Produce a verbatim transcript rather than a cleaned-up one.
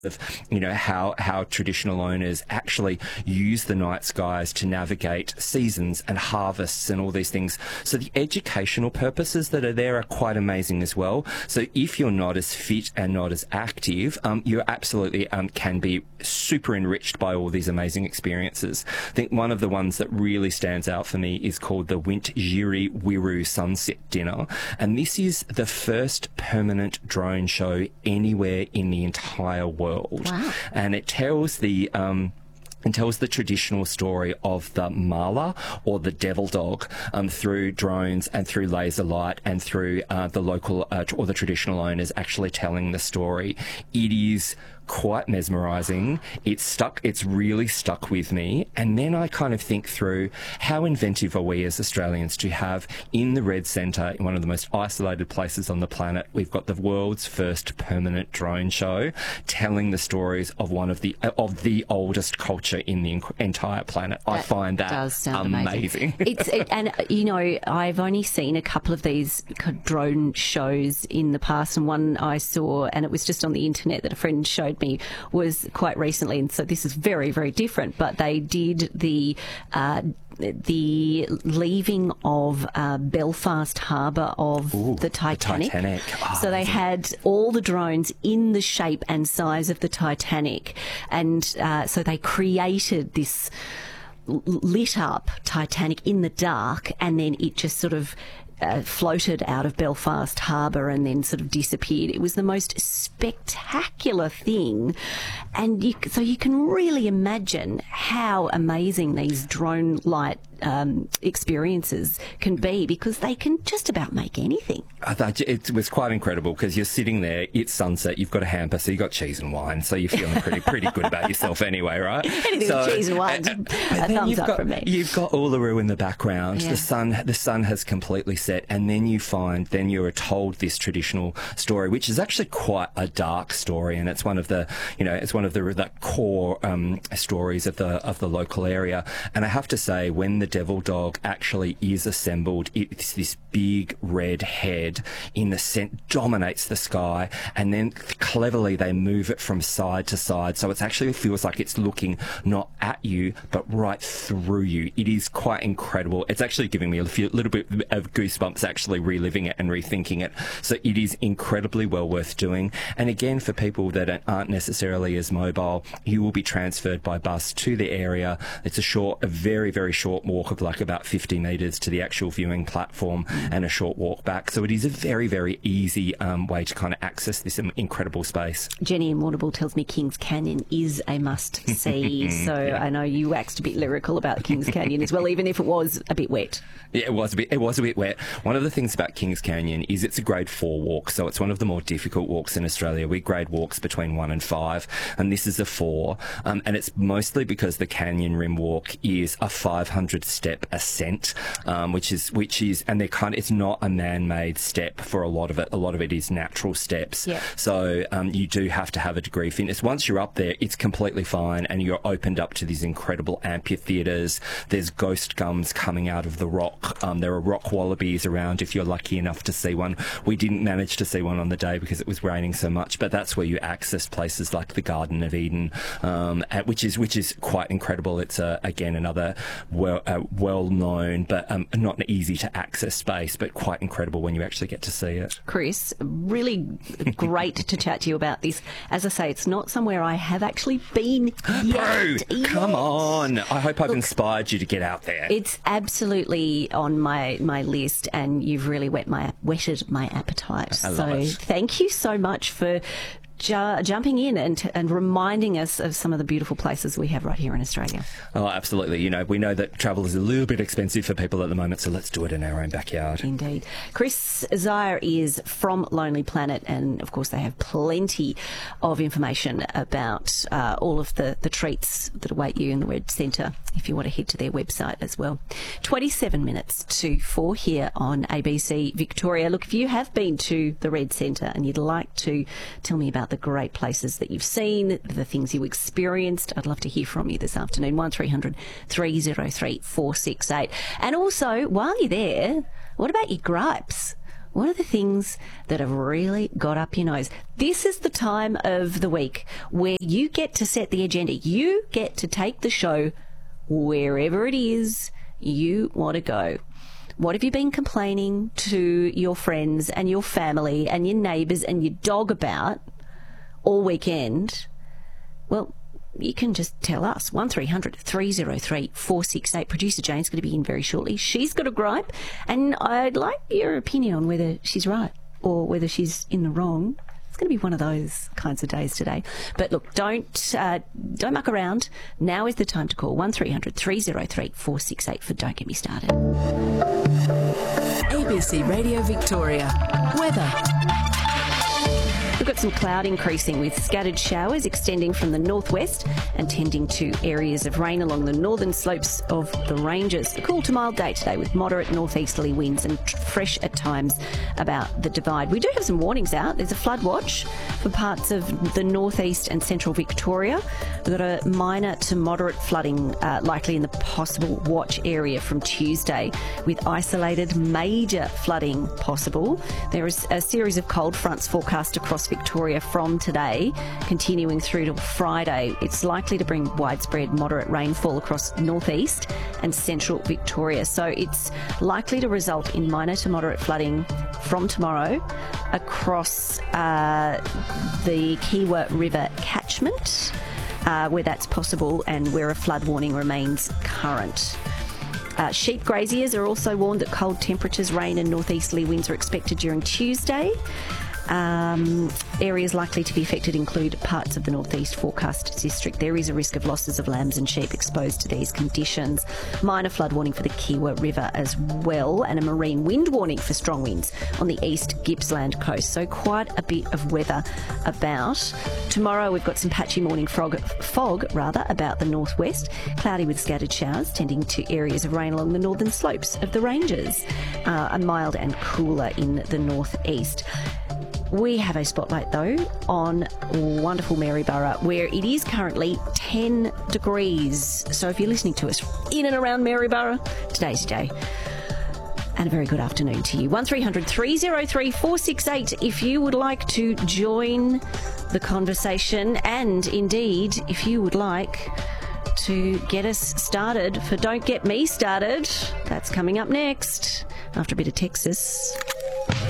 of, you know, how how traditional owners actually use the night skies to navigate seasons and harvests and all these things. So the educational purposes that are there are quite amazing as well. So if you're not as fit and not as active, um, you absolutely um, can be super enriched by all these amazing experiences. I think one of the ones that really stands out for me is called the Wintjiri Wiru Sunset Dinner, and this is the first permanent drone show anywhere in the entire world. Wow. And it tells the um, and tells the traditional story of the mala, or the devil dog, um, through drones and through laser light and through uh, the local uh, or the traditional owners actually telling the story. It is quite mesmerising. It's stuck, it's really stuck with me. And then I kind of think through how inventive are we as Australians to have in the Red Centre, in one of the most isolated places on the planet, we've got the world's first permanent drone show telling the stories of one of the of the oldest culture in the entire planet. That I find that does sound amazing. amazing. It's it, and you know, I've only seen a couple of these drone shows in the past, and one I saw, and it was just on the internet that a friend showed me, was quite recently, and so this is very, very different, but they did the uh, the leaving of uh, Belfast Harbour of Ooh, the Titanic. The Titanic. Oh, so they had all the drones in the shape and size of the Titanic, and uh, so they created this lit up Titanic in the dark, and then it just sort of Uh, floated out of Belfast Harbour and then sort of disappeared. It was the most spectacular thing, and you, so you can really imagine how amazing these drone light um, experiences can be, because they can just about make anything. I thought it was quite incredible, because you're sitting there, it's sunset, you've got a hamper, so you've got cheese and wine, so you're feeling pretty pretty good about yourself anyway, right? Anything so, with cheese and wine, uh, a thumbs you've up got, from me. You've got Uluru in the background. Yeah. The sun, the sun has completely set, and then you find, then you're told this traditional story, which is actually quite a dark story, and it's one of the, you know, it's one of the, the core um, stories of the of the local area. And I have to say, when the devil dog actually is assembled, it's this big red head in the center, dominates the sky, and then cleverly they move it from side to side, so it actually feels like it's looking not at you but right through you. It is quite incredible. It's actually giving me a few, little bit of goosebumps actually reliving it and rethinking it. So it is incredibly well worth doing. And again, for people that aren't necessarily as mobile, you will be transferred by bus to the area. It's a short, a very, very short walk of like about fifty metres to the actual viewing platform, and a short walk back. So it is a very, very easy um, way to kind of access this incredible space. Jenny in Warrnambool tells me Kings Canyon is a must-see, so yeah. I know you waxed a bit lyrical about Kings Canyon as well, even if it was a bit wet. Yeah, it was a bit. It was a bit wet. One of the things about Kings Canyon is it's a grade four walk, so it's one of the more difficult walks in Australia. We grade walks between one and five, and this is a four. Um, and it's mostly because the Canyon Rim Walk is a five hundred step ascent, um, which is which is, and they're kind of, it's not a man-made step for a lot of it. A lot of it is natural steps. Yep. So um, you do have to have a degree of fitness. Once you're up there, it's completely fine, and you're opened up to these incredible amphitheatres. There's ghost gums coming out of the rock. Um, there are rock wallabies around if you're lucky enough to see one. We didn't manage to see one on the day because it was raining so much, but that's where you access places like the Garden of Eden, um, at, which is which is quite incredible. It's uh, again another well uh, well known but um, not an easy to access space, but quite incredible when you actually get to see it. Chris, really great to chat to you about this. As I say, it's not somewhere I have actually been yet. Bro, come yet. on. I hope I've Look, inspired you to get out there. It's absolutely on my, my list, and you've really whet my, whetted my appetite. I love so it. Thank you so much for Ju- jumping in and and reminding us of some of the beautiful places we have right here in Australia. Oh, absolutely. You know, we know that travel is a little bit expensive for people at the moment, so let's do it in our own backyard. Indeed. Chris Zire is from Lonely Planet, and of course they have plenty of information about uh, all of the, the treats that await you in the Red Centre if you want to head to their website as well. twenty-seven minutes to four here on A B C Victoria. Look, if you have been to the Red Centre and you'd like to tell me about the great places that you've seen, the things you experienced, I'd love to hear from you this afternoon. one three hundred three oh three four six eight. And also, while you're there, what about your gripes? What are the things that have really got up your nose? This is the time of the week where you get to set the agenda. You get to take the show wherever it is you want to go. What have you been complaining to your friends and your family and your neighbours and your dog about all weekend? Well, you can just tell us. one three hundred three oh three four six eight. Producer Jane's going to be in very shortly. She's got a gripe, and I'd like your opinion on whether she's right or whether she's in the wrong. It's going to be one of those kinds of days today. But look, don't uh, don't muck around. Now is the time to call one three hundred three oh three four six eight for Don't Get Me Started. A B C Radio Victoria. Weather. We've got some cloud increasing with scattered showers extending from the northwest and tending to areas of rain along the northern slopes of the ranges. A cool to mild day today with moderate northeasterly winds and fresh at times about the Divide. We do have some warnings out. There's a flood watch for parts of the northeast and central Victoria. We've got a minor to moderate flooding uh, likely in the possible watch area from Tuesday, with isolated major flooding possible. There is a series of cold fronts forecast across Victoria from today, continuing through to Friday. It's likely to bring widespread moderate rainfall across northeast and central Victoria. So it's likely to result in minor to moderate flooding from tomorrow across uh, the Kiewa River catchment, uh, where that's possible and where a flood warning remains current. Uh, sheep graziers are also warned that cold temperatures, rain and northeasterly winds are expected during Tuesday. Um, areas likely to be affected include parts of the northeast forecast district. There is a risk of losses of lambs and sheep exposed to these conditions. Minor flood warning for the Kiewa River as well, and a marine wind warning for strong winds on the east Gippsland coast. So quite a bit of weather about. Tomorrow we've got some patchy morning fog, fog rather, about the northwest. Cloudy with scattered showers tending to areas of rain along the northern slopes of the ranges. Uh, a mild and cooler in the northeast. We have a spotlight, though, on wonderful Maryborough, where it is currently ten degrees. So if you're listening to us in and around Maryborough, today's your day. And a very good afternoon to you. one three hundred three oh three four six eight if you would like to join the conversation, and indeed, if you would like to get us started for Don't Get Me Started. That's coming up next, after a bit of Texas.